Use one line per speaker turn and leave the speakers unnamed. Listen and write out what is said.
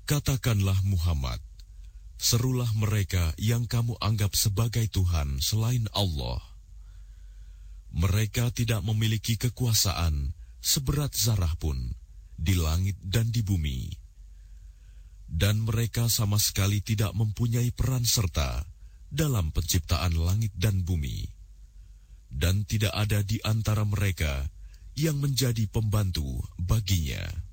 Katakanlah Muhammad, serulah mereka yang kamu anggap sebagai Tuhan selain Allah. Mereka tidak memiliki kekuasaan seberat zarah pun di langit dan di bumi. Dan mereka sama sekali tidak mempunyai peran serta dalam penciptaan langit dan bumi. Dan tidak ada di antara mereka yang menjadi pembantu baginya.